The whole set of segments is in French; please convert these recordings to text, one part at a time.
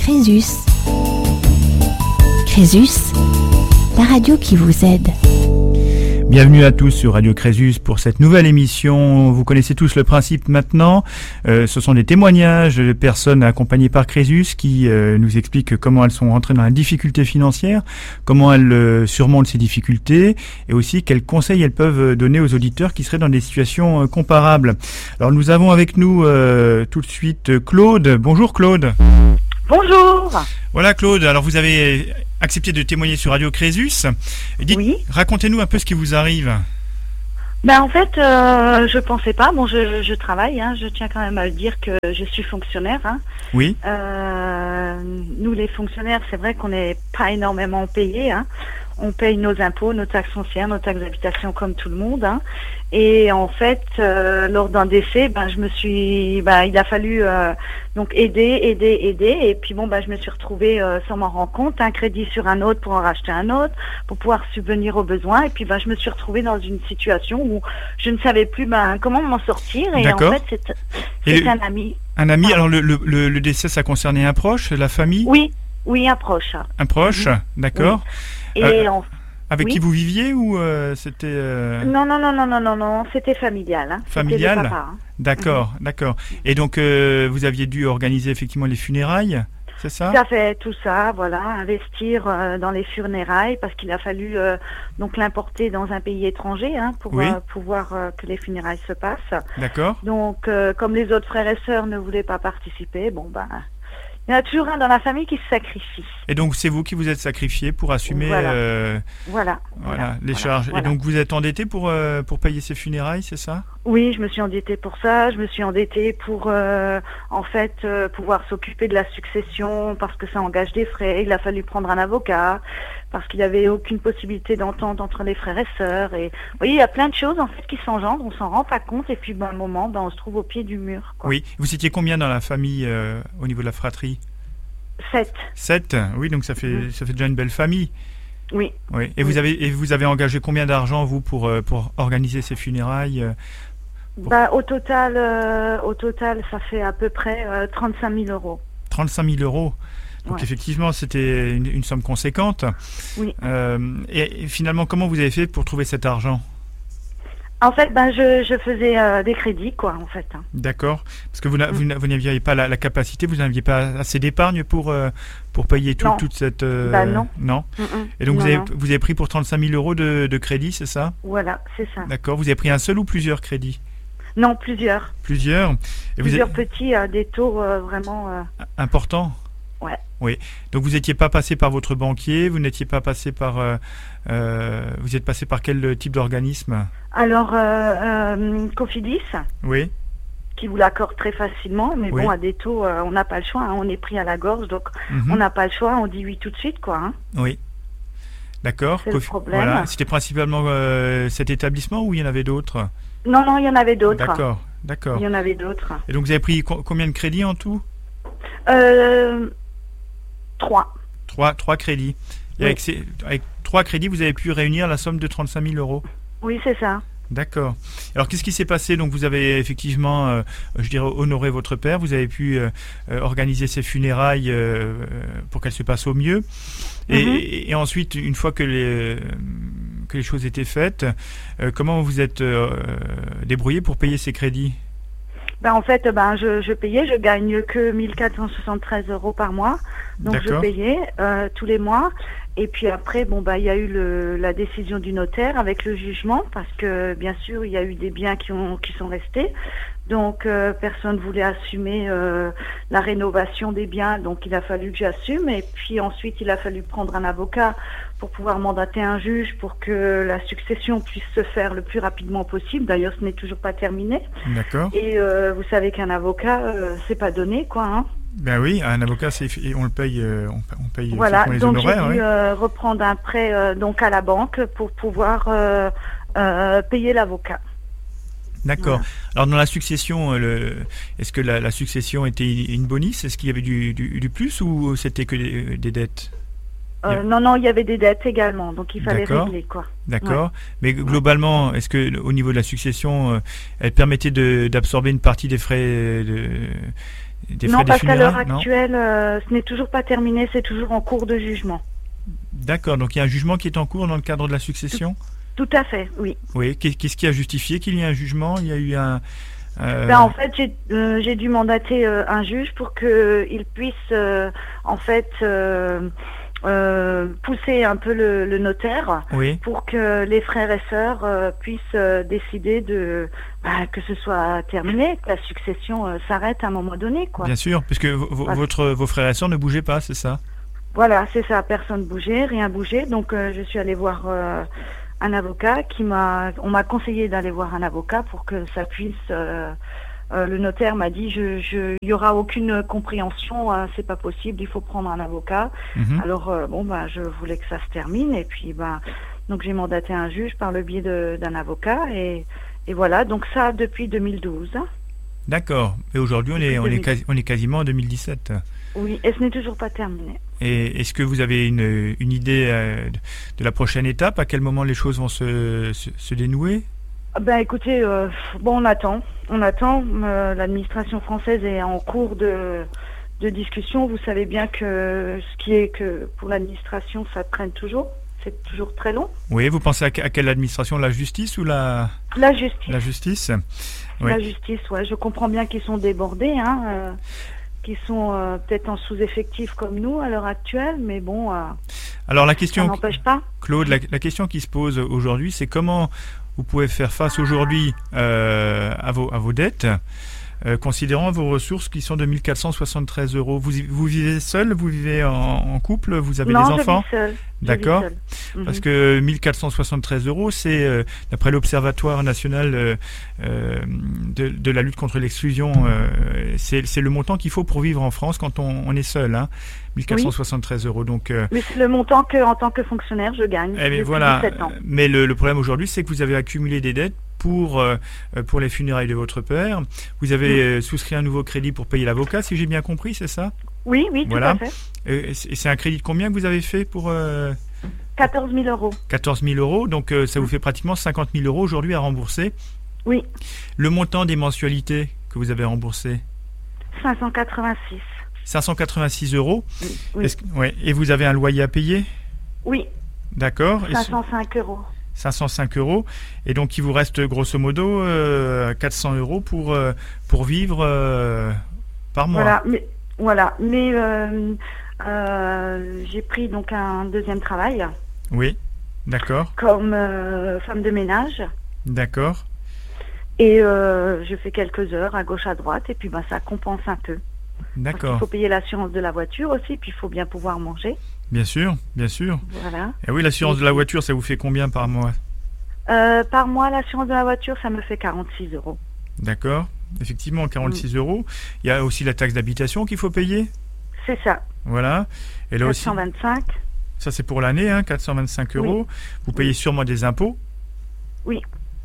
Crésus. Crésus, la radio qui vous aide. Bienvenue à tous sur Radio Crésus pour cette nouvelle émission. Vous connaissez tous le principe maintenant. Ce sont des témoignages de personnes accompagnées par Crésus qui nous expliquent comment elles sont rentrées dans la difficulté financière, comment elles surmontent ces difficultés et aussi quels conseils elles peuvent donner aux auditeurs qui seraient dans des situations comparables. Alors nous avons avec nous tout de suite Claude. Bonjour Claude. Bonjour. Voilà Claude, alors vous avez accepté de témoigner sur Radio Crésus. Oui. Racontez-nous un peu ce qui vous arrive. En fait, je pensais pas. Bon, je travaille. Je tiens quand même à le dire que je suis fonctionnaire. Oui. Nous, les fonctionnaires, c'est vrai qu'on n'est pas énormément payés. On paye nos impôts, nos taxes foncières, nos taxes d'habitation comme tout le monde. Et en fait, lors d'un décès, il a fallu donc aider. Et puis je me suis retrouvée sans m'en rendre compte, un crédit sur un autre pour en racheter un autre, pour pouvoir subvenir aux besoins. Et puis je me suis retrouvée dans une situation où je ne savais plus comment m'en sortir. Et D'accord. en fait, c'est un ami. Un ami. Alors le décès, ça concernait un proche, la famille ? Oui, un proche. Un proche, d'accord. Oui. Et avec qui vous viviez ou c'était Non, c'était familial. Familial. C'était le papa, D'accord. Et donc vous aviez dû organiser effectivement les funérailles, c'est ça ? Ça fait tout ça, voilà, investir dans les funérailles parce qu'il a fallu donc l'importer dans un pays étranger pour pouvoir que les funérailles se passent. D'accord. Donc comme les autres frères et sœurs ne voulaient pas participer, il y en a toujours un dans la famille qui se sacrifie. Et donc c'est vous qui vous êtes sacrifié pour assumer voilà, les charges. Voilà. Et donc vous êtes endetté pour payer ces funérailles, c'est ça ? Oui, je me suis endettée pour ça. Je me suis endettée pour pouvoir s'occuper de la succession parce que ça engage des frais. Il a fallu prendre un avocat parce qu'il n'y avait aucune possibilité d'entente entre les frères et sœurs. Et vous voyez, il y a plein de choses en fait qui s'engendrent. On s'en rend pas compte et puis à un moment, on se trouve au pied du mur. Oui. Vous étiez combien dans la famille au niveau de la fratrie ? 7. 7. Oui, donc ça fait déjà une belle famille. Oui. Et vous avez engagé combien d'argent vous pour organiser ces funérailles ? Au total, ça fait à peu près 35 000 euros. 35 000 euros. Donc effectivement, c'était une somme conséquente. Oui. Et finalement, comment vous avez fait pour trouver cet argent ? En fait, je faisais des crédits, en fait. D'accord. Parce que vous n'aviez pas la capacité, vous n'aviez pas assez d'épargne pour payer toute cette... non. Non. Et donc vous avez pris pour 35 000 euros de crédit, c'est ça ? Voilà, c'est ça. D'accord. Vous avez pris un seul ou plusieurs crédits ? Non, plusieurs. Plusieurs. Et plusieurs petits à des taux vraiment... Importants ? Ouais. Oui. Donc vous n'étiez pas passé par votre banquier, vous n'étiez pas passé par... vous êtes passé par quel type d'organisme ? Alors, Cofidis. Oui. Qui vous l'accorde très facilement, mais à des taux, on n'a pas le choix, on est pris à la gorge, donc on n'a pas le choix, on dit oui tout de suite, Oui. D'accord. C'est le problème. Voilà. C'était principalement cet établissement ou il y en avait d'autres ? Non, il y en avait d'autres. D'accord. Il y en avait d'autres. Et donc vous avez pris combien de crédits en tout ? 3. 3 crédits. Et avec 3 crédits, vous avez pu réunir la somme de 35 000 euros ? Oui, c'est ça. D'accord. Alors, qu'est-ce qui s'est passé ? Donc, vous avez effectivement, honoré votre père. Vous avez pu organiser ces funérailles pour qu'elles se passent au mieux. Et ensuite, une fois que les choses étaient faites, comment vous êtes débrouillé pour payer ces crédits ? En fait, je payais. Je gagne que 1 473 euros par mois. Donc, je payais tous les mois. Et puis après, il y a eu la décision du notaire avec le jugement, parce que bien sûr, il y a eu des biens qui sont restés. Donc, personne ne voulait assumer la rénovation des biens, donc il a fallu que j'assume. Et puis ensuite, il a fallu prendre un avocat pour pouvoir mandater un juge pour que la succession puisse se faire le plus rapidement possible. D'ailleurs, ce n'est toujours pas terminé. D'accord. Et vous savez qu'un avocat, c'est pas donné, Ben oui, un avocat, on le paye, on paye voilà, les donc honoraires. J'ai dû reprendre un prêt donc à la banque pour pouvoir payer l'avocat. D'accord. Voilà. Alors dans la succession, est-ce que la succession était une bonus ? Est-ce qu'il y avait du plus ou c'était que des dettes ? Non, il y avait des dettes également, donc il fallait régler, D'accord. Ouais. Mais globalement, est-ce que au niveau de la succession, elle permettait d'absorber une partie des frais des Non, frais parce des qu'à l'heure funérailles, non? actuelle, ce n'est toujours pas terminé, c'est toujours en cours de jugement. D'accord, donc il y a un jugement qui est en cours dans le cadre de la succession? Tout à fait, oui. Oui, qu'est-ce qui a justifié qu'il y ait un jugement? Il y a eu un... En fait, j'ai dû mandater un juge pour qu'il puisse, pousser un peu le notaire, Oui. pour que les frères et sœurs puissent décider que ce soit terminé, que la succession s'arrête à un moment donné, quoi. Bien sûr, puisque vos frères et sœurs ne bougeaient pas, c'est ça? Voilà, c'est ça, personne bougeait, rien bougeait, donc je suis allée voir un avocat on m'a conseillé d'aller voir un avocat pour que ça puisse, le notaire m'a dit, il y aura aucune compréhension, c'est pas possible, il faut prendre un avocat. Alors je voulais que ça se termine, et puis donc j'ai mandaté un juge par le biais d'un avocat, et voilà, donc ça depuis 2012. D'accord, et aujourd'hui on est quasiment en 2017. Oui, et ce n'est toujours pas terminé. Et est-ce que vous avez une idée de la prochaine étape? À quel moment les choses vont se dénouer? Écoutez, on attend. L'administration française est en cours de discussion. Vous savez bien que que pour l'administration, ça traîne toujours. C'est toujours très long. Oui, vous pensez à quelle administration? La justice ou la justice. La justice. Oui. La justice, ouais. Je comprends bien qu'ils sont débordés, qui sont peut-être en sous-effectif comme nous à l'heure actuelle, mais bon, alors la question, ça n'empêche pas. Claude, la question qui se pose aujourd'hui, c'est comment vous pouvez faire face aujourd'hui à vos dettes, considérant vos ressources qui sont de 1 473 €. Vous vivez seul? Vous vivez en couple? Vous avez des enfants? Non, je vis seule. D'accord. Parce que 1 473 €, c'est, d'après l'Observatoire national de la lutte contre l'exclusion, c'est le montant qu'il faut pour vivre en France quand on est seul. 1 473 €. Donc, mais c'est le montant qu'en tant que fonctionnaire, je gagne depuis 17 ans. Mais le problème aujourd'hui, c'est que vous avez accumulé des dettes pour les funérailles de votre père. Vous avez souscrit un nouveau crédit pour payer l'avocat, si j'ai bien compris, c'est ça? Oui, voilà. Tout à fait. Et c'est un crédit de combien que vous avez fait pour 14 000 €. 14 000 €, donc ça vous fait pratiquement 50 000 € aujourd'hui à rembourser. Oui. Le montant des mensualités que vous avez remboursé? 586. 586 €. Oui. Et vous avez un loyer à payer? Oui. D'accord. 505 €. 505 €. Et donc il vous reste grosso modo 400 € pour vivre par mois. Mais j'ai pris donc un deuxième travail. Oui, d'accord. Comme femme de ménage. D'accord. Et je fais quelques heures à gauche à droite, et puis ça compense un peu. D'accord. Il faut payer l'assurance de la voiture aussi, puis il faut bien pouvoir manger. Bien sûr, bien sûr. Voilà. Et oui, l'assurance de la voiture, ça vous fait combien par mois? Par mois, l'assurance de la voiture, ça me fait 46 €. D'accord. Effectivement, 46 €. Il y a aussi la taxe d'habitation qu'il faut payer. C'est ça. Voilà. Et là 425. aussi, ça c'est pour l'année, 425 €. Oui. Vous payez sûrement des impôts. Oui.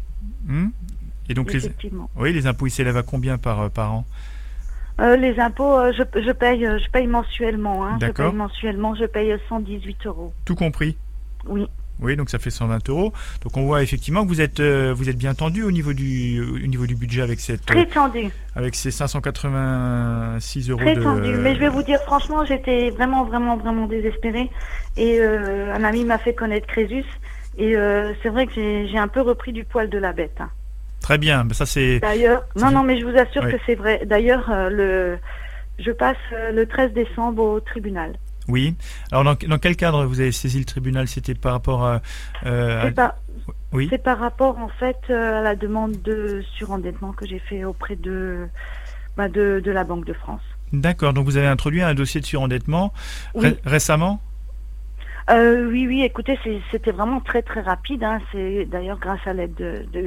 Et donc effectivement. les impôts, ils s'élèvent à combien par an? Les impôts, je paye mensuellement. D'accord. Je paye mensuellement, je paye 118 €. Tout compris? Oui. Oui, donc ça fait 120 €. Donc on voit effectivement que vous êtes bien tendu au niveau du budget avec cette... Très tendu. Avec ces 586 € Très tendu. Mais je vais vous dire, franchement, j'étais vraiment, vraiment, vraiment désespérée. Et un ami m'a fait connaître Crésus. Et c'est vrai que j'ai un peu repris du poil de la bête. Très bien, ça c'est... D'ailleurs, mais je vous assure que c'est vrai. D'ailleurs, je passe le 13 décembre au tribunal. Oui. Alors dans quel cadre vous avez saisi le tribunal? C'était par rapport à... Oui. C'est par rapport en fait à la demande de surendettement que j'ai fait auprès de la Banque de France. D'accord, donc vous avez introduit un dossier de surendettement récemment? Oui, écoutez, c'était vraiment très très rapide. C'est d'ailleurs grâce à l'aide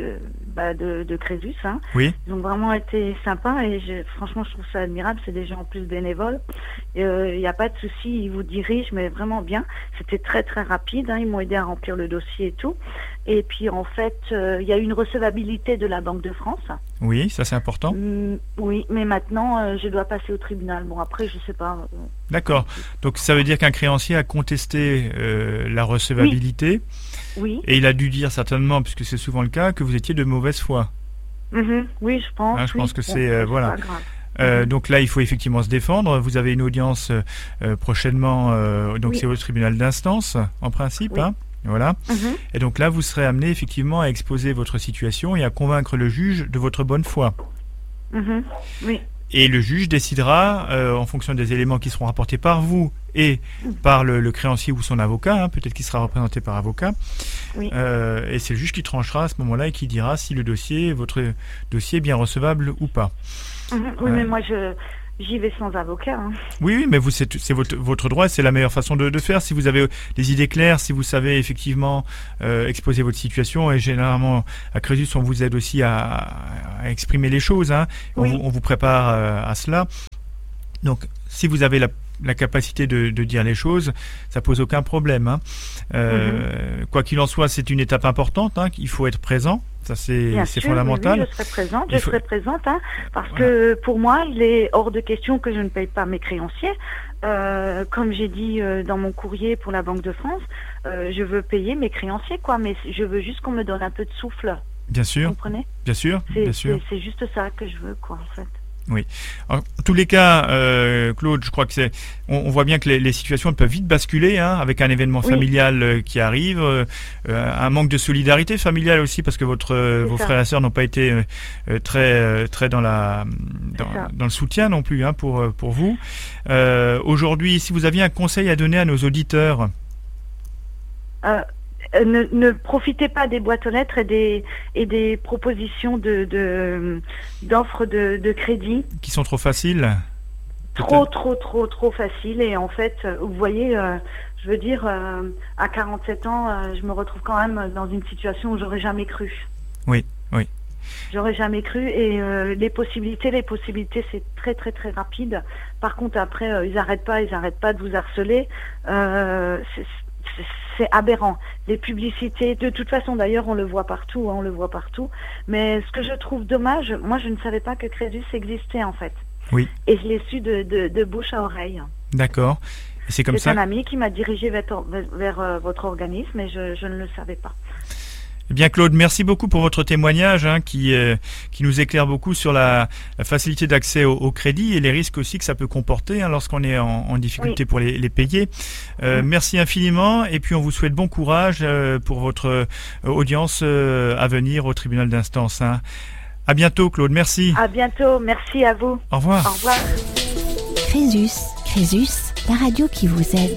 de Crésus. Oui. Ils ont vraiment été sympas et franchement, je trouve ça admirable. C'est des gens en plus bénévoles. Il n'y a pas de souci, ils vous dirigent, mais vraiment bien. C'était très très rapide. Ils m'ont aidé à remplir le dossier et tout. Et puis en fait, il y a une recevabilité de la Banque de France. Oui, ça c'est important. Oui, mais maintenant, je dois passer au tribunal. Bon, après, je sais pas. D'accord. Donc ça veut dire qu'un créancier a contesté la recevabilité. Oui. Et il a dû dire certainement, puisque c'est souvent le cas, que vous étiez de mauvaise foi. Oui, je pense. Je pense que c'est... voilà. Donc là, il faut effectivement se défendre. Vous avez une audience prochainement, donc c'est au tribunal d'instance, en principe. Hein, voilà. Et donc là, vous serez amené effectivement à exposer votre situation et à convaincre le juge de votre bonne foi. Oui. Et le juge décidera, en fonction des éléments qui seront rapportés par vous et par le créancier ou son avocat, hein, peut-être qu'il sera représenté par avocat, et c'est le juge qui tranchera à ce moment-là et qui dira si votre dossier est bien recevable ou pas. Oui, mais moi j'y vais sans avocat. Hein. Oui, mais c'est votre droit, c'est la meilleure façon de faire. Si vous avez des idées claires, si vous savez effectivement exposer votre situation, et généralement à Crésus, on vous aide aussi à exprimer les choses. Hein. On vous prépare à cela. Donc, si vous avez la capacité de dire les choses, ça pose aucun problème. Hein. Quoi qu'il en soit, c'est une étape importante. Hein, il faut être présent. Ça, c'est fondamental. Oui, je serai présente, hein, parce que pour moi, il est hors de question que je ne paye pas mes créanciers. Comme j'ai dit dans mon courrier pour la Banque de France, je veux payer mes créanciers, quoi, mais je veux juste qu'on me donne un peu de souffle. Bien sûr. Vous comprenez ? Bien sûr. C'est juste ça que je veux, quoi, en fait. Oui. Alors, en tous les cas, Claude, je crois que on voit bien que les situations peuvent vite basculer, hein, avec un événement familial qui arrive, un manque de solidarité familiale aussi, parce que vos frères et sœurs n'ont pas été très dans le soutien non plus, hein, pour vous. Aujourd'hui, si vous aviez un conseil à donner à nos auditeurs. Ne profitez pas des boîtes aux lettres et des propositions d'offres de crédit. Qui sont trop faciles. Trop faciles. Et en fait, vous voyez, je veux dire, à 47 ans, je me retrouve quand même dans une situation où j'aurais jamais cru. Oui. J'aurais jamais cru. Et les possibilités, c'est très rapide. Par contre, après, ils arrêtent pas de vous harceler. C'est aberrant. Les publicités, de toute façon d'ailleurs on le voit partout, mais ce que je trouve dommage, moi je ne savais pas que Crésus existait en fait. Oui. Et je l'ai su de bouche à oreille. D'accord. Et c'est comme ça. C'est un ami qui m'a dirigé vers votre organisme et je ne le savais pas. Eh bien Claude, merci beaucoup pour votre témoignage, hein, qui nous éclaire beaucoup sur la facilité d'accès au crédit et les risques aussi que ça peut comporter, hein, lorsqu'on est en difficulté pour les payer. Merci infiniment et puis on vous souhaite bon courage pour votre audience à venir au tribunal d'instance. Hein. À bientôt Claude, merci. À bientôt, merci à vous. Au revoir. Au revoir. Crésus, la radio qui vous aide.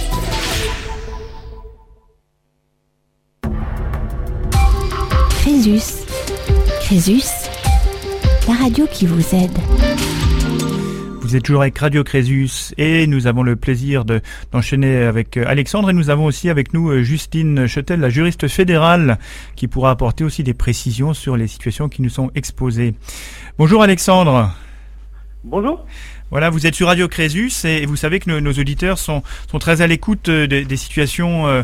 Crésus, la radio qui vous aide. Vous êtes toujours avec Radio Crésus et nous avons le plaisir d'enchaîner avec Alexandre et nous avons aussi avec nous Justine Chetel, la juriste fédérale, qui pourra apporter aussi des précisions sur les situations qui nous sont exposées. Bonjour Alexandre. Bonjour. Voilà, vous êtes sur Radio Crésus et vous savez que nos auditeurs sont très à l'écoute des situations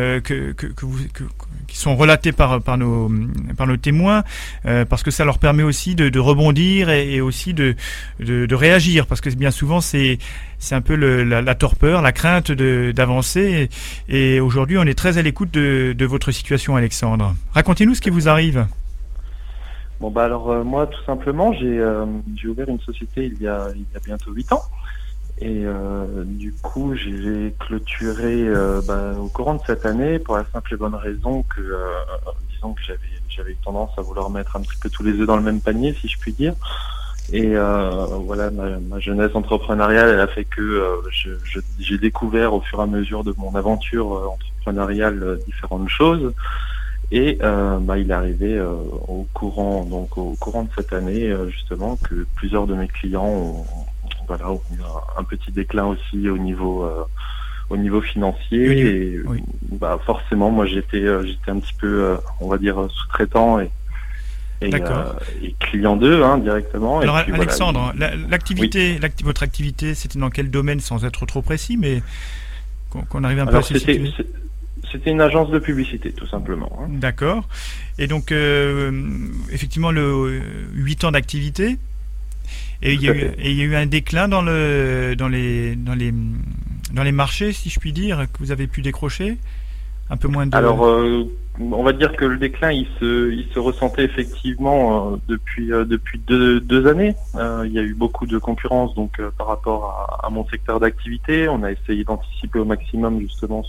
qui sont relatées par nos témoins, parce que ça leur permet aussi de rebondir et aussi de réagir, parce que bien souvent c'est un peu la torpeur, la crainte d'avancer et aujourd'hui on est très à l'écoute de votre situation Alexandre. Racontez-nous ce qui vous arrive. Bon alors moi tout simplement j'ai ouvert une société il y a bientôt 8 ans et du coup j'ai clôturé au courant de cette année pour la simple et bonne raison que disons que j'avais eu tendance à vouloir mettre un petit peu tous les œufs dans le même panier si je puis dire et voilà ma jeunesse entrepreneuriale elle a fait que j'ai découvert au fur et à mesure de mon aventure entrepreneuriale différentes choses. Et il est arrivé au courant de cette année justement que plusieurs de mes clients ont eu un petit déclin aussi au niveau financier forcément moi j'étais un petit peu on va dire sous-traitant et client d'eux directement. Alors et puis, Alexandre, votre activité c'était dans quel domaine sans être trop précis mais qu'on arrive un peu à se situer. C'était une agence de publicité, tout simplement. Hein. D'accord. Et donc, effectivement, 8 ans d'activité. Et il y a eu un déclin dans les marchés, si je puis dire, que vous avez pu décrocher. Un peu moins de... Alors, on va dire que le déclin, il se ressentait effectivement depuis 2 années. Il y a eu beaucoup de concurrence donc par rapport à mon secteur d'activité. On a essayé d'anticiper au maximum justement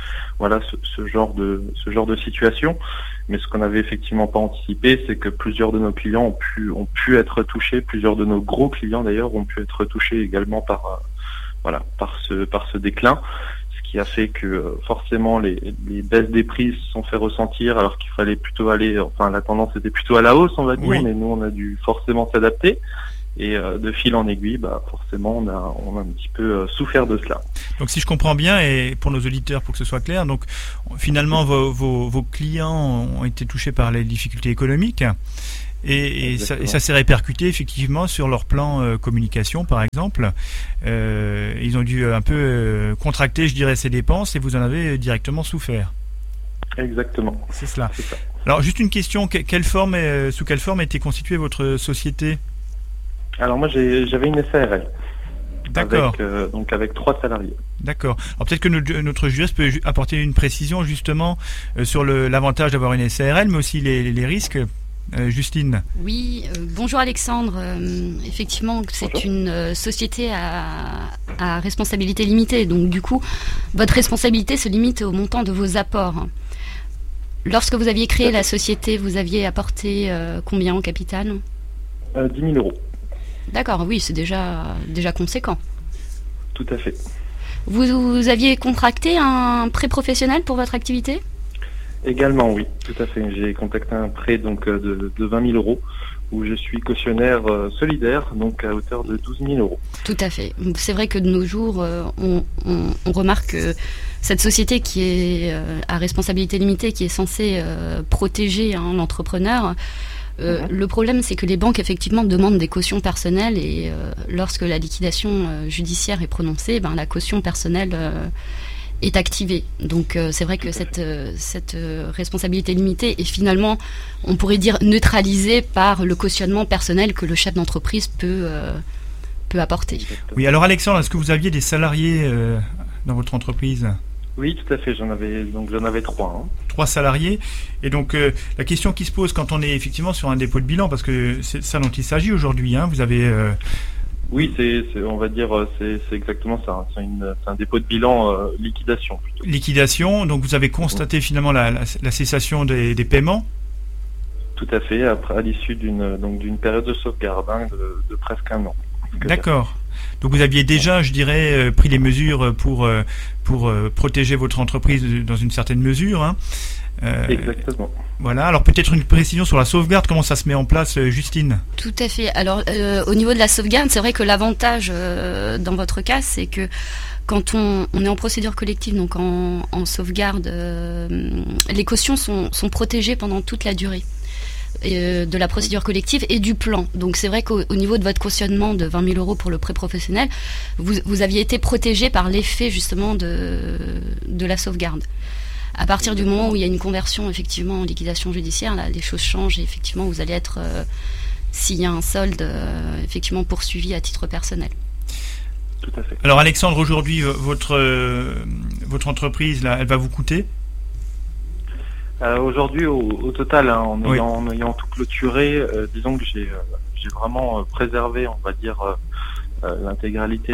ce genre de situation. Mais ce qu'on n'avait effectivement pas anticipé, c'est que plusieurs de nos clients ont pu être touchés, plusieurs de nos gros clients d'ailleurs ont pu être touchés également par ce déclin. Qui a fait que forcément les baisses des prix se sont fait ressentir alors qu'il fallait plutôt la tendance était plutôt à la hausse, on va dire, mais nous on a dû forcément s'adapter et de fil en aiguille, forcément on a un petit peu souffert de cela. Donc si je comprends bien, et pour nos auditeurs pour que ce soit clair, donc finalement vos clients ont été touchés par les difficultés économiques. Et ça s'est répercuté effectivement sur leur plan communication, par exemple. Ils ont dû un peu contracter, je dirais, ces dépenses et vous en avez directement souffert. Exactement. C'est cela. C'est ça. Alors, juste une question, sous quelle forme était constituée votre société ? Alors moi, j'avais une SARL. D'accord. Avec 3 salariés. D'accord. Alors peut-être que notre juriste peut apporter une précision justement sur l'avantage d'avoir une SARL, mais aussi les risques. Justine. Oui, bonjour Alexandre. Effectivement, c'est une société à responsabilité limitée. Donc du coup, votre responsabilité se limite au montant de vos apports. Lorsque vous aviez créé la société, vous aviez apporté combien en capital ? 10 000 euros. D'accord, oui, c'est déjà conséquent. Tout à fait. Vous aviez contracté un prêt professionnel pour votre activité ? Également, oui, tout à fait. J'ai contacté un prêt de 20 000 euros où je suis cautionnaire solidaire, donc à hauteur de 12 000 euros. Tout à fait. C'est vrai que de nos jours, on remarque que cette société qui est à responsabilité limitée, qui est censée protéger l'entrepreneur, le problème, c'est que les banques, effectivement, demandent des cautions personnelles et lorsque la liquidation judiciaire est prononcée, la caution personnelle est activée. Donc c'est vrai que cette responsabilité limitée est finalement, on pourrait dire, neutralisée par le cautionnement personnel que le chef d'entreprise peut apporter. Oui, alors Alexandre, est-ce que vous aviez des salariés dans votre entreprise ? Oui, tout à fait, j'en avais 3. 3 salariés. Et donc la question qui se pose quand on est effectivement sur un dépôt de bilan, parce que c'est ça dont il s'agit aujourd'hui, vous avez... Oui, on va dire, c'est exactement ça. C'est un dépôt de bilan liquidation. Plutôt. Liquidation, donc vous avez constaté finalement la cessation des paiements ? Tout à fait, à l'issue d'une période de sauvegarde de presque 1 an. D'accord. Donc vous aviez déjà, je dirais, pris les mesures pour protéger votre entreprise dans une certaine mesure. Exactement. Voilà, alors peut-être une précision sur la sauvegarde, comment ça se met en place, Justine ? Tout à fait. Alors au niveau de la sauvegarde, c'est vrai que l'avantage dans votre cas, c'est que quand on est en procédure collective, donc en sauvegarde, les cautions sont protégées pendant toute la durée de la procédure collective et du plan. Donc c'est vrai qu'au niveau de votre cautionnement de 20 000 euros pour le prêt professionnel, vous aviez été protégé par l'effet justement de la sauvegarde. À partir du moment où il y a une conversion effectivement en liquidation judiciaire, là, les choses changent et effectivement vous allez être, s'il y a un solde, effectivement poursuivi à titre personnel. Tout à fait. Alors Alexandre, aujourd'hui, votre entreprise, là, elle va vous coûter ? Aujourd'hui, au total, en ayant tout clôturé, disons que j'ai vraiment préservé, on va dire, l'intégralité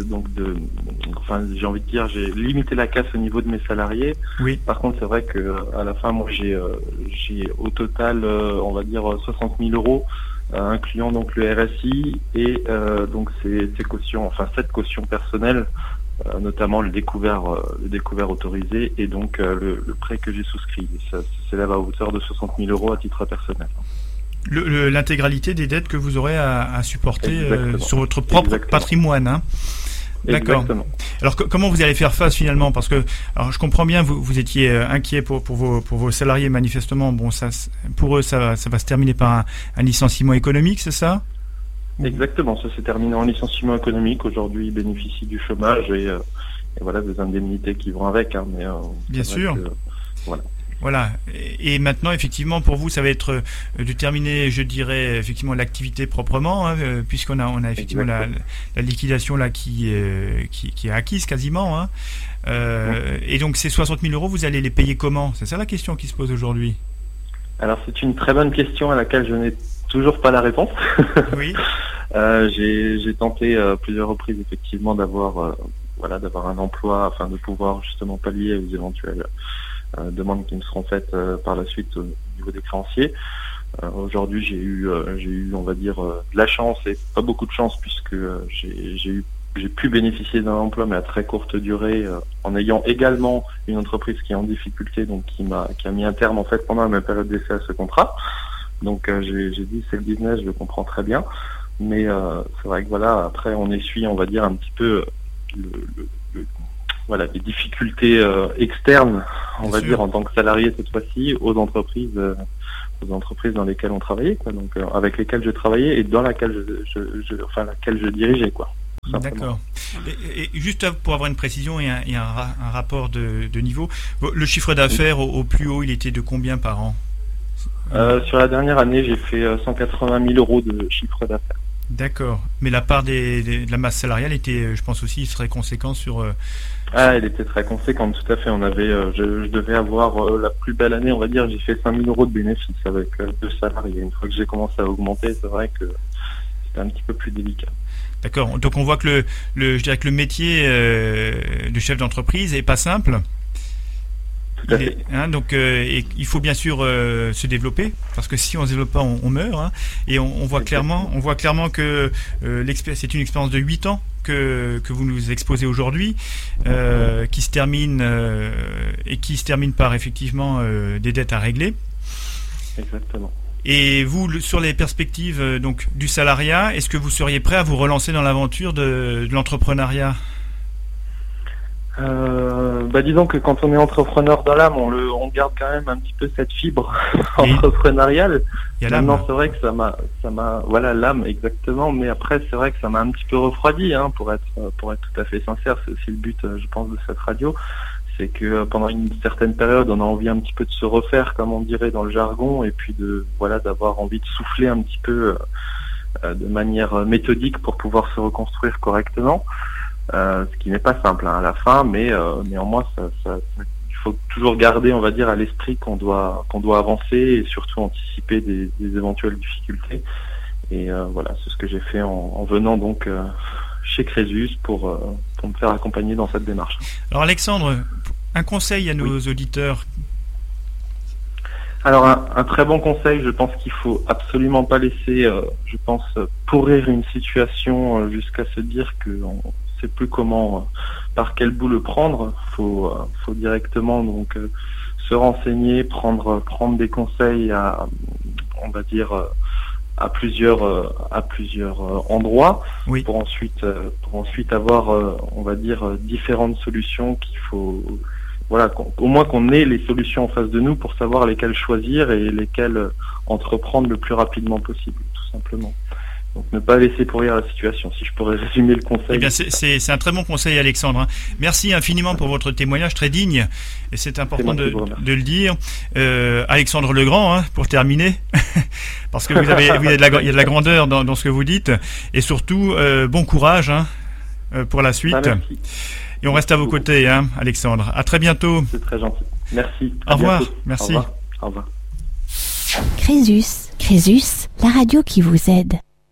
j'ai envie de dire, j'ai limité la casse au niveau de mes salariés. Oui. Par contre, c'est vrai que à la fin, moi, j'ai au total, on va dire 60 000 euros, incluant donc le RSI et donc ces cautions, cette caution personnelle, notamment le découvert autorisé et donc le prêt que j'ai souscrit. Ça s'élève à hauteur de 60 000 euros à titre personnel. L'intégralité des dettes que vous aurez à supporter sur votre propre patrimoine. D'accord. Exactement. Alors comment vous allez faire face finalement ? Parce que, alors je comprends bien, vous étiez inquiet pour vos salariés manifestement. Bon, pour eux, ça va se terminer par un licenciement économique, c'est ça ? Exactement, ça s'est terminé en licenciement économique. Aujourd'hui, ils bénéficient du chômage et voilà des indemnités qui vont avec. Bien sûr. Voilà. Voilà. Et maintenant, effectivement, pour vous, ça va être de terminer, je dirais, effectivement, l'activité proprement, hein, puisqu'on a effectivement la liquidation là qui est acquise quasiment. Hein. Et donc, ces 60 000 euros, vous allez les payer comment? C'est ça la question qui se pose aujourd'hui. Alors, c'est une très bonne question à laquelle je n'ai toujours pas la réponse. Oui. J'ai tenté plusieurs reprises, effectivement, d'avoir un emploi afin de pouvoir justement pallier aux éventuelles demandes qui me seront faites par la suite au niveau des créanciers. Aujourd'hui, j'ai eu, on va dire, de la chance et pas beaucoup de chance puisque j'ai pu bénéficier d'un emploi mais à très courte durée en ayant également une entreprise qui est en difficulté, donc qui a mis un terme en fait pendant ma période d'essai à ce contrat. Donc j'ai dit c'est le business, je le comprends très bien, mais c'est vrai que voilà, après on essuie, on va dire, un petit peu les difficultés externes, on va dire, en tant que salarié cette fois-ci, aux entreprises dans lesquelles on travaillait, quoi. Donc avec lesquelles je travaillais et dans laquelle laquelle je dirigeais, quoi. D'accord. Et juste pour avoir une précision et un rapport de niveau, le chiffre d'affaires au plus haut, il était de combien par an? Sur la dernière année, j'ai fait 180 000 euros de chiffre d'affaires. D'accord. Mais la part de la masse salariale était, je pense aussi, très conséquente sur... elle était très conséquente, tout à fait. On avait, je devais avoir la plus belle année, on va dire, j'ai fait 5 000 euros de bénéfices avec 2 salariés. Une fois que j'ai commencé à augmenter, c'est vrai que c'était un petit peu plus délicat. D'accord. Donc on voit que je dirais que le métier de chef d'entreprise est pas simple. Tout à fait. Donc il faut bien sûr se développer, parce que si on ne se développe pas, on meurt. Hein, et on voit clairement que c'est une expérience de 8 ans que vous nous exposez aujourd'hui, qui se termine par effectivement des dettes à régler. Exactement. Et vous, sur les perspectives donc du salariat, est-ce que vous seriez prêt à vous relancer dans l'aventure de l'entrepreneuriat? Disons que quand on est entrepreneur dans l'âme, on garde quand même un petit peu cette fibre entrepreneuriale. Maintenant, c'est vrai que ça m'a, voilà, l'âme exactement. Mais après, c'est vrai que ça m'a un petit peu refroidi, hein, pour être tout à fait sincère. C'est aussi le but, je pense, de cette radio. C'est que pendant une certaine période, on a envie un petit peu de se refaire, comme on dirait dans le jargon, et puis d'avoir envie de souffler un petit peu de manière méthodique pour pouvoir se reconstruire correctement. Ce qui n'est pas simple, hein, à la fin, mais néanmoins, il faut toujours garder, on va dire, à l'esprit qu'on doit avancer et surtout anticiper des éventuelles difficultés. Et voilà, c'est ce que j'ai fait en venant donc chez Crésus pour me faire accompagner dans cette démarche. Alors Alexandre, un conseil à nos auditeurs. Alors un très bon conseil, je pense qu'il faut absolument pas laisser, pourrir une situation jusqu'à se dire qu'on sait plus comment, par quel bout le prendre. Faut directement donc se renseigner, prendre des conseils à plusieurs endroits, oui, pour ensuite avoir on va dire différentes solutions qu'il faut, voilà, au moins qu'on ait les solutions en face de nous pour savoir lesquelles choisir et lesquelles entreprendre le plus rapidement possible, tout simplement. Donc ne pas laisser pourrir la situation, si je pourrais résumer le conseil. Eh bien, c'est un très bon conseil, Alexandre. Merci infiniment pour votre témoignage très digne, et c'est important de le dire. Alexandre Legrand, hein, pour terminer, parce que il y a de la grandeur dans ce que vous dites, et surtout bon courage, hein, pour la suite. Merci. Et on reste à vos côtés, hein, Alexandre. À très bientôt. C'est très gentil. Merci. Au revoir. Merci. Au revoir. Crésus, la radio qui vous aide.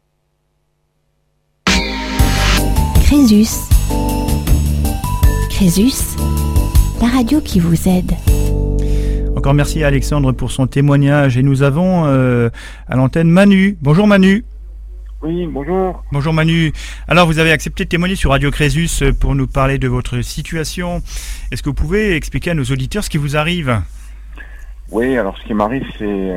Crésus, la radio qui vous aide. Encore merci à Alexandre pour son témoignage. Et nous avons à l'antenne Manu. Bonjour Manu. Oui, bonjour. Bonjour Manu. Alors vous avez accepté de témoigner sur Radio Crésus pour nous parler de votre situation. Est-ce que vous pouvez expliquer à nos auditeurs ce qui vous arrive? Oui, alors ce qui m'arrive, c'est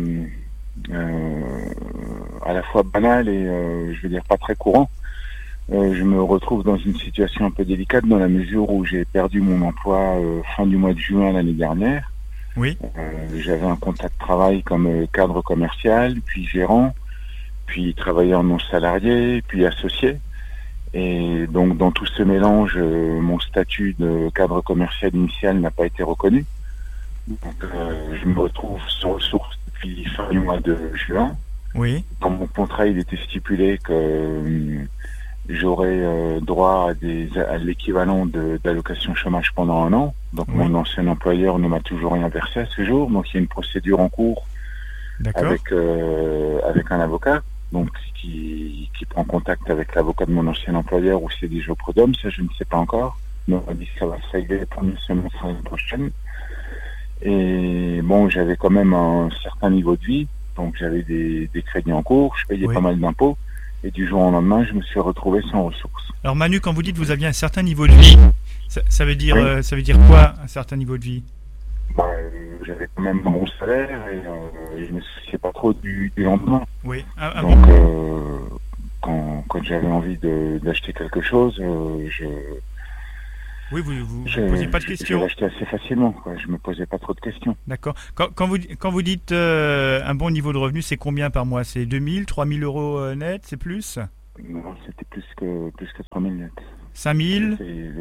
à la fois banal et je veux dire pas très courant. Je me retrouve dans une situation un peu délicate dans la mesure où j'ai perdu mon emploi fin du mois de juin l'année dernière. Oui. J'avais un contrat de travail comme cadre commercial, puis gérant, puis travailleur non salarié, puis associé. Et donc dans tout ce mélange, mon statut de cadre commercial initial n'a pas été reconnu. Donc, je me retrouve sans ressources depuis fin du mois de juin. Oui. Dans mon contrat, il était stipulé que j'aurais droit à l'équivalent d'allocation chômage pendant 1 an. Donc, mon ancien employeur ne m'a toujours rien versé à ce jour. Donc, il y a une procédure en cours avec un avocat, donc qui prend contact avec l'avocat de mon ancien employeur ou c'est des jours prud'homme, ça je ne sais pas encore. Mais on m'a dit que ça va se régler la première semaine l'année prochaine. Et bon, j'avais quand même un certain niveau de vie, donc j'avais des crédits en cours, je payais pas mal d'impôts, et du jour au lendemain, je me suis retrouvé sans ressources. Alors Manu, quand vous dites que vous aviez un certain niveau de vie, ça veut dire quoi, un certain niveau de vie? J'avais quand même un bon salaire et je ne me souciais pas trop du lendemain. Oui. Donc, quand j'avais envie d'acheter quelque chose, oui, vous ne posiez pas de questions. Je l'achetais assez facilement, quoi. Je me posais pas trop de questions. D'accord. Quand vous dites un bon niveau de revenu, c'est combien par mois? C'est 2 000, 3 000 euros net, c'est plus? Non, c'était plus que 3 000 net. 5 000?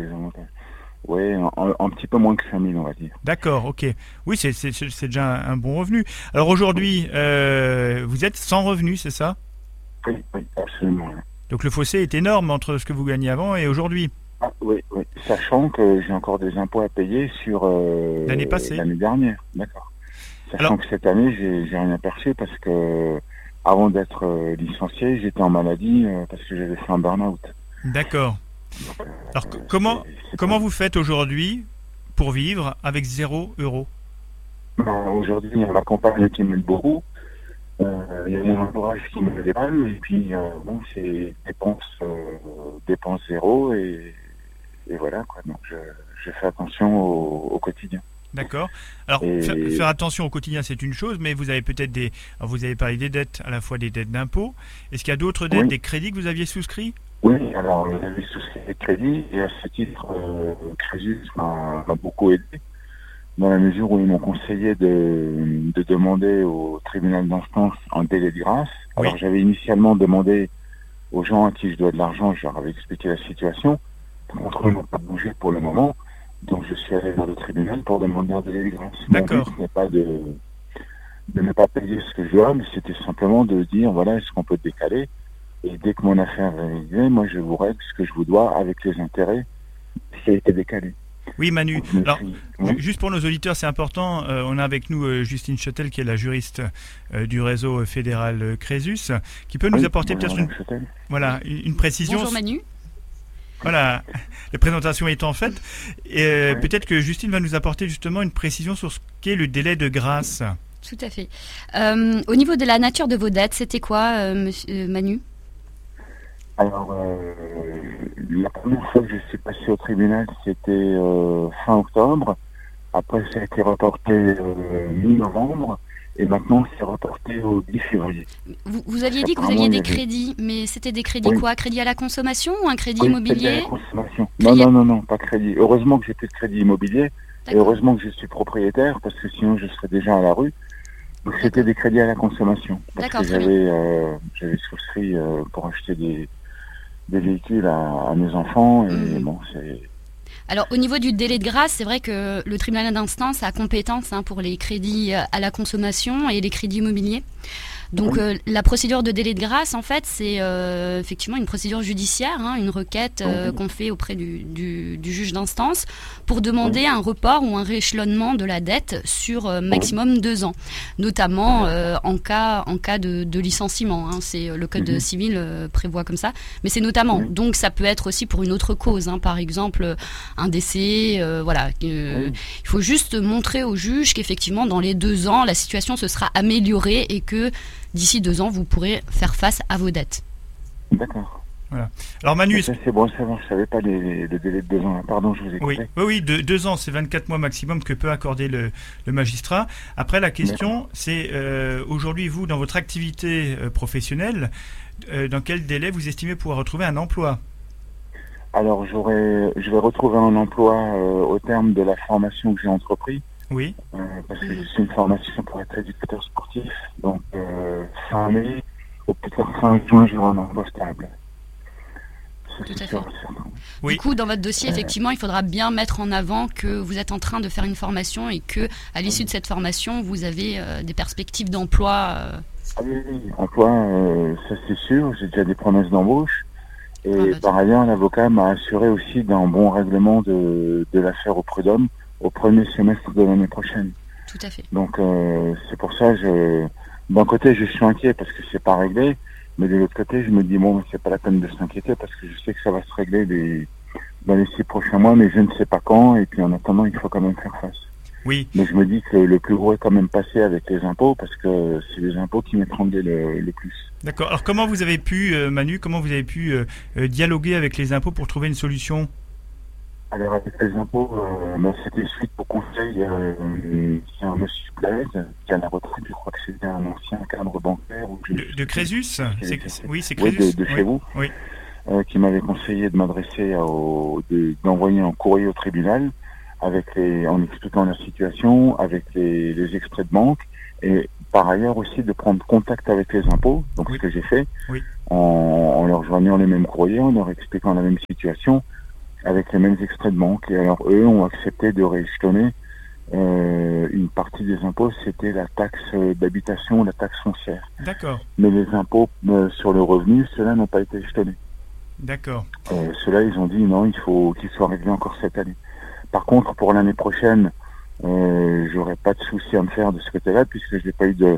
Oui, un petit peu moins que 5 000, on va dire. D'accord, ok. Oui, c'est déjà un bon revenu. Alors aujourd'hui, vous êtes sans revenu, c'est ça? Oui, absolument. Donc le fossé est énorme entre ce que vous gagnez avant et aujourd'hui. Oui, sachant que j'ai encore des impôts à payer sur l'année passée. L'année dernière, d'accord. Sachant que cette année, j'ai rien perçu parce que avant d'être licencié, j'étais en maladie parce que j'avais fait un burn-out. D'accord. Alors comment vous faites aujourd'hui pour vivre avec 0 €? Aujourd'hui, il y a ma compagne qui m'aide beaucoup. Il y a mon entourage qui me dépanne et puis c'est dépenses zéro et voilà quoi. Donc je fais attention au quotidien. D'accord. Alors faire attention au quotidien, c'est une chose, mais vous avez peut-être vous avez parlé des dettes, à la fois des dettes d'impôts. Est-ce qu'il y a d'autres dettes, des crédits que vous aviez souscrits? Oui, alors j'avais souscrit des crédits et à ce titre, Crésus m'a beaucoup aidé dans la mesure où ils m'ont conseillé de demander au tribunal d'instance un délai de grâce. Alors j'avais initialement demandé aux gens à qui je dois de l'argent, je leur avais expliqué la situation. Par contre, ils n'ont pas bougé pour le moment, donc je suis allé vers le tribunal pour demander un délai de grâce. D'accord. Mon but n'est pas de ne pas payer ce que je dois, mais c'était simplement de dire voilà, est-ce qu'on peut décaler? Et dès que mon affaire est réalisée, moi je vous règle ce que je vous dois avec les intérêts qui a été décalé. Oui Manu, alors juste pour nos auditeurs c'est important, on a avec nous Justine Chotel qui est la juriste du réseau fédéral Crésus, qui peut nous apporter peut-être une précision. Bonjour Manu. Voilà, la présentation étant faite, et peut-être que Justine va nous apporter justement une précision sur ce qu'est le délai de grâce. Tout à fait. Au niveau de la nature de vos dettes, c'était quoi, monsieur Manu? Alors, la première fois que je suis passé au tribunal, c'était fin octobre. Après, ça a été reporté mi-novembre. Et maintenant, c'est reporté au 10 février. Vous aviez dit que vous aviez des crédits, mais c'était des crédits quoi? Crédit à la consommation ou un crédit immobilier? À la consommation. Non, pas crédit. Heureusement que j'ai plus de crédit immobilier. Et heureusement que je suis propriétaire, parce que sinon je serais déjà à la rue. Donc c'était des crédits à la consommation. Parce que j'avais souscrit pour acheter des véhicules à mes enfants. Et bon, c'est... Alors au niveau du délai de grâce, c'est vrai que le tribunal d'instance a compétence pour les crédits à la consommation et les crédits immobiliers. Donc la procédure de délai de grâce, en fait, c'est effectivement une procédure judiciaire, une requête qu'on fait auprès du juge d'instance pour demander un report ou un rééchelonnement de la dette sur maximum 2 ans, notamment en cas de licenciement. C'est le code civil prévoit comme ça, mais c'est notamment. Donc ça peut être aussi pour une autre cause, par exemple un décès. Il faut juste montrer au juge qu'effectivement dans les 2 ans, la situation se sera améliorée et que d'ici 2 ans, vous pourrez faire face à vos dettes. D'accord. Voilà. Alors Manu... C'est bon, je ne savais pas le délai de 2 ans. Pardon, je vous ai coupé. Oui, 2 ans, c'est 24 mois maximum que peut accorder le magistrat. Après, la question, c'est aujourd'hui, vous, dans votre activité professionnelle, dans quel délai vous estimez pouvoir retrouver un emploi? Alors, je vais retrouver un emploi au terme de la formation que j'ai entreprise. Oui. Parce que je suis une formation pour être éducateur sportif. Donc, fin mai, au plus tard fin juin, j'aurai un emploi stable. Tout à fait. sûr. Oui. Du coup, dans votre dossier, effectivement, il faudra bien mettre en avant que vous êtes en train de faire une formation et que, à l'issue de cette formation, vous avez des perspectives d'emploi. Ah oui, emploi, ça c'est sûr. J'ai déjà des promesses d'embauche. Et par ailleurs, l'avocat m'a assuré aussi d'un bon règlement de l'affaire au prud'homme au premier semestre de l'année prochaine. Tout à fait. Donc c'est pour ça, d'un côté, je suis inquiet parce que c'est pas réglé, mais de l'autre côté, je me dis bon, c'est pas la peine de s'inquiéter parce que je sais que ça va se régler dans les 6 prochains mois, mais je ne sais pas quand. Et puis en attendant, il faut quand même faire face. Oui. Mais je me dis que le plus gros est quand même passé avec les impôts parce que c'est les impôts qui m'étranglaient le plus. D'accord. Alors comment vous avez pu, Manu, dialoguer avec les impôts pour trouver une solution? Alors avec les impôts, c'était suite au conseil, c'est un monsieur Blaise qui est à la retraite, je crois que c'était un ancien cadre bancaire. De Crésus? Oui, c'est Crésus. Oui, de chez vous. Oui. Qui m'avait conseillé de m'adresser d'envoyer un courrier au tribunal en expliquant la situation, avec les extraits de banque, et par ailleurs aussi de prendre contact avec les impôts, donc ce que j'ai fait, en leur joignant les mêmes courriers, en leur expliquant la même situation, avec les mêmes extraits de banque. Et alors eux ont accepté de rééchelonner une partie des impôts, c'était la taxe d'habitation, la taxe foncière. D'accord. Mais les impôts sur le revenu, ceux-là n'ont pas été échelonnés. D'accord. Ceux-là, ils ont dit non, il faut qu'ils soient réglés encore cette année. Par contre, pour l'année prochaine, j'aurais pas de souci à me faire de ce côté-là, puisque je n'ai pas eu de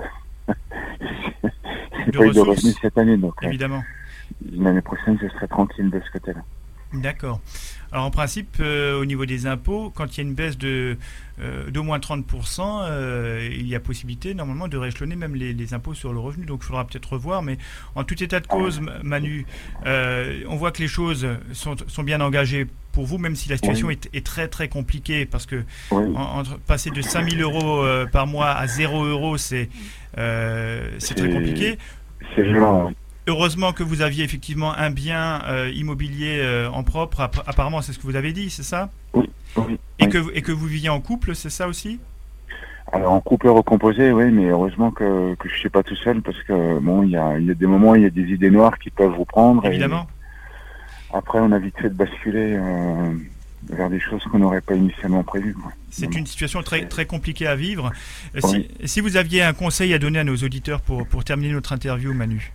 revenus cette année. Donc, évidemment. L'année prochaine, je serai tranquille de ce côté-là. D'accord. Alors en principe, au niveau des impôts, quand il y a une baisse d'au moins 30%, il y a possibilité normalement de rééchelonner même les impôts sur le revenu. Donc il faudra peut-être revoir, mais en tout état de cause, Manu, on voit que les choses sont bien engagées pour vous, même si la situation est très très compliquée, parce que passer de 5 000 euros par mois à 0 euros, c'est très compliqué. C'est violent. Heureusement que vous aviez effectivement un bien immobilier en propre, apparemment c'est ce que vous avez dit, c'est ça? Oui. Et que vous viviez en couple, c'est ça aussi? Alors en couple recomposé, oui, mais heureusement que je ne suis pas tout seul, parce que bon, il y a des moments, il y a des idées noires qui peuvent vous prendre. Évidemment. Et après, on a vite fait de basculer vers des choses qu'on n'aurait pas initialement prévues. C'est une situation très, très compliquée à vivre. Si vous aviez un conseil à donner à nos auditeurs pour terminer notre interview, Manu?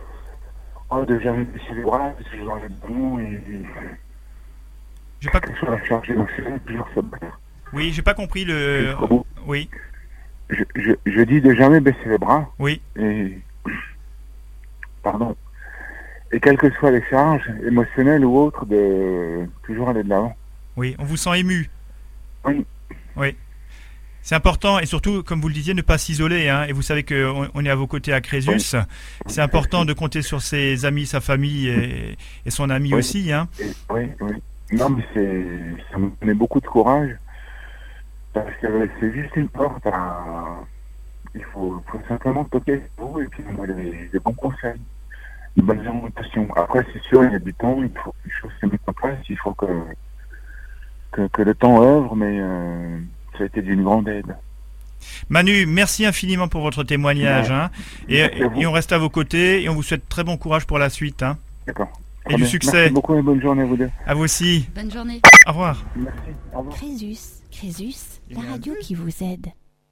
De jamais baisser les bras, parce que je l'enlève de bon et... J'ai pas... la charge émotionnelle, plusieurs fois. Oui, j'ai pas compris le... Oui. Je dis de jamais baisser les bras. Oui. Et... Pardon. Et quelles que soient les charges, émotionnelles ou autres, de toujours aller de l'avant. Oui, on vous sent ému. Oui. Oui. C'est important, et surtout, comme vous le disiez, ne pas s'isoler. Et vous savez qu'on est à vos côtés à Crésus. Oui. C'est important de compter sur ses amis, sa famille et son ami aussi. Oui. Non, mais ça me donnait beaucoup de courage. Parce que c'est juste une porte. Il faut simplement toquer sur vous et puis des bons conseils, une bonne orientation. Après, c'est sûr, il y a du temps, il faut que les choses se mettent en place. Il faut que le temps œuvre, mais... ça a été d'une grande aide. Manu, merci infiniment pour votre témoignage. Et on reste à vos côtés et on vous souhaite très bon courage pour la suite. D'accord. Et du succès. Merci beaucoup et bonne journée à vous deux. À vous aussi. Bonne journée. Au revoir. Merci. Au revoir. Crésus, la radio qui vous aide.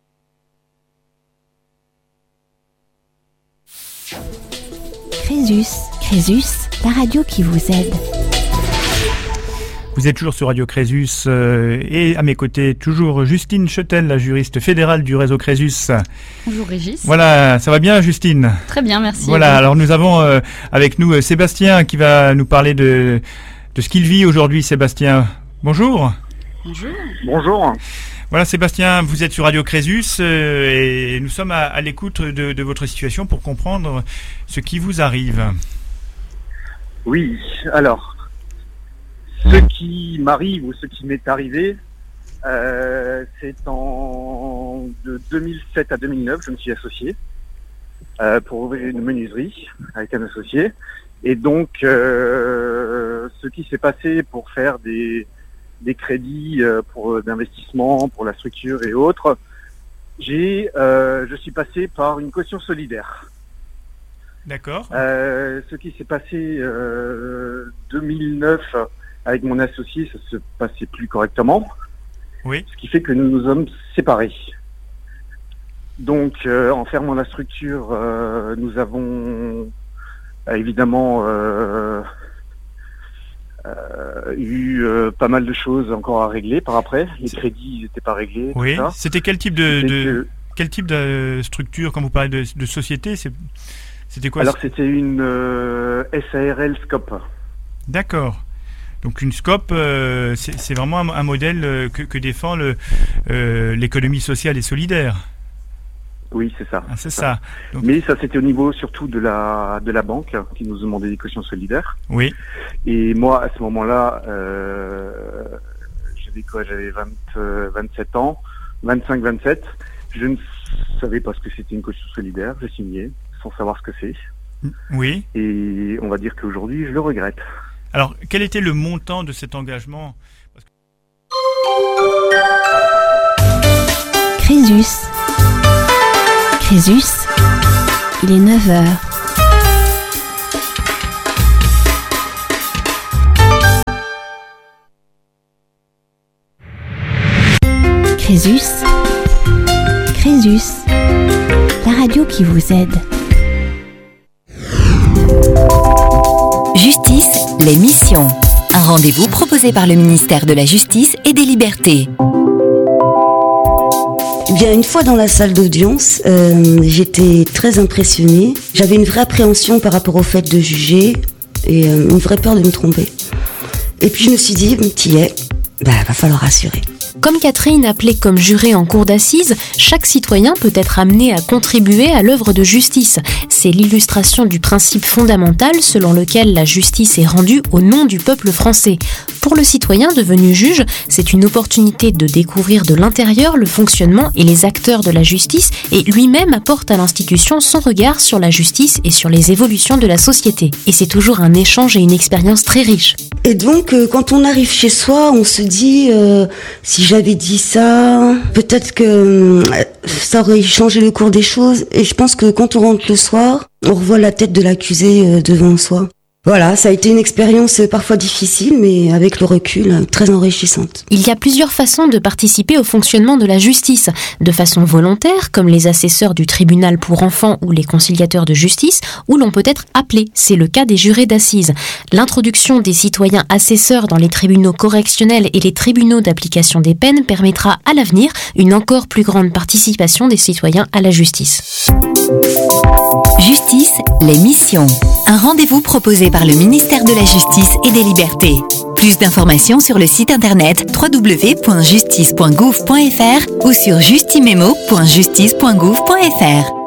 Crésus, la radio qui vous aide. Vous êtes toujours sur Radio Crésus et à mes côtés, toujours Justine Chetel, la juriste fédérale du réseau Crésus. Bonjour Régis. Voilà, ça va bien Justine? Très bien, merci. Voilà, alors nous avons avec nous Sébastien qui va nous parler de ce qu'il vit aujourd'hui. Sébastien, bonjour. Bonjour. Voilà Sébastien, vous êtes sur Radio Crésus et nous sommes à l'écoute de votre situation pour comprendre ce qui vous arrive. Oui, alors... Ce qui m'arrive ou ce qui m'est arrivé, c'est de 2007 à 2009, je me suis associé pour ouvrir une menuiserie avec un associé. Et donc, ce qui s'est passé pour faire des crédits d'investissement pour la structure et autres, je suis passé par une caution solidaire. D'accord. Ce qui s'est passé 2009 avec mon associé, ça se passait plus correctement. Oui. Ce qui fait que nous nous sommes séparés. Donc, en fermant la structure, nous avons évidemment eu pas mal de choses encore à régler par après. Les crédits n'étaient pas réglés. Oui. Tout ça. C'était quel type quel type de structure, quand vous parlez de société, c'était quoi? Alors, c'était une SARL Scope. D'accord. Donc une SCOP, c'est vraiment un modèle que défend l'économie sociale et solidaire. Oui, c'est ça. Ah, c'est ça. Donc... Mais ça, c'était au niveau surtout de la banque qui nous demandait des cautions solidaires. Oui. Et moi, à ce moment-là, j'avais 27 ans, 25, 27. Je ne savais pas ce que c'était une caution solidaire. J'ai signé sans savoir ce que c'est. Oui. Et on va dire qu'aujourd'hui, je le regrette. Alors, quel était le montant de cet engagement? Crésus. Crésus, il est 9h. Crésus. Crésus, la radio qui vous aide. Justice, l'émission. Un rendez-vous proposé par le ministère de la Justice et des Libertés. Bien, une fois dans la salle d'audience, j'étais très impressionnée. J'avais une vraie appréhension par rapport au fait de juger et une vraie peur de me tromper. Et puis je me suis dit, t'y es, va falloir assurer. Comme Catherine, appelée comme jurée en cour d'assises, chaque citoyen peut être amené à contribuer à l'œuvre de justice. C'est l'illustration du principe fondamental selon lequel la justice est rendue au nom du peuple français. Pour le citoyen devenu juge, c'est une opportunité de découvrir de l'intérieur le fonctionnement et les acteurs de la justice et lui-même apporte à l'institution son regard sur la justice et sur les évolutions de la société. Et c'est toujours un échange et une expérience très riche. Et donc, quand on arrive chez soi, on se dit, si j'avais dit ça, peut-être que ça aurait changé le cours des choses. Et je pense que quand on rentre le soir, on revoit la tête de l'accusé devant soi. Voilà, ça a été une expérience parfois difficile, mais avec le recul, très enrichissante. Il y a plusieurs façons de participer au fonctionnement de la justice. De façon volontaire, comme les assesseurs du tribunal pour enfants ou les conciliateurs de justice, ou l'on peut être appelé. C'est le cas des jurés d'assises. L'introduction des citoyens assesseurs dans les tribunaux correctionnels et les tribunaux d'application des peines permettra à l'avenir une encore plus grande participation des citoyens à la justice. Justice, l'émission. Un rendez-vous proposé par le ministère de la Justice et des Libertés. Plus d'informations sur le site internet www.justice.gouv.fr ou sur justimemo.justice.gouv.fr.